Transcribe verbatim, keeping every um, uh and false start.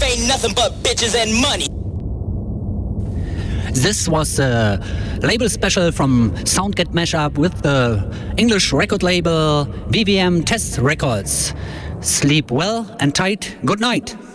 life ain't nothing but bitches and money. This was a label special from Soundget Mashup with the English record label V V M Test Records. Sleep well and tight. Good night.